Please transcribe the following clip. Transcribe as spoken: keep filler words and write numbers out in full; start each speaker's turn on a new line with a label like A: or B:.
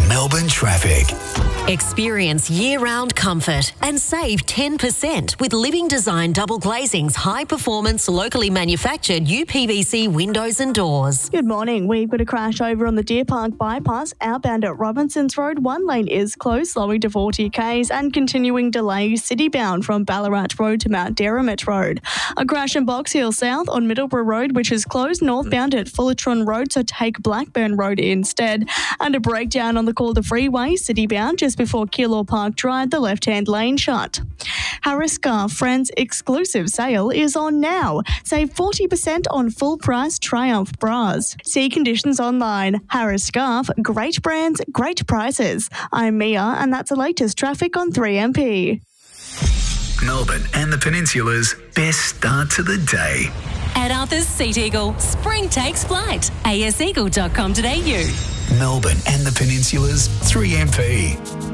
A: Melbourne traffic.
B: Experience year-round comfort and save ten percent with Living Design Double Glazing's high-performance, locally manufactured U P V C windows and doors.
C: Good morning. We've got a crash over on the Deer Park bypass outbound at Robinsons Road. One lane is closed, slowing to forty kays and continuing delays city-bound from Ballarat Road to Mount Derrimut Road. A crash in Box Hill South on Middleborough Road, which is closed northbound at Fullerton Road, so take Blackburn Road instead. And a breakdown on the Calder Freeway, city-bound, just before Keilor Park Drive, the left-hand lane shut. Harris Scarf Friends exclusive sale is on now. Save forty percent on full-price Triumph bras. See conditions online. Harris Scarf, great brands, great prices. I'm Mia, and that's the latest traffic on three M P.
A: Melbourne and the Peninsula's best start to the day.
D: At Arthur's Seat Eagle, spring takes flight. a s eagle dot com dot a u.
A: Melbourne and the Peninsula's three M P.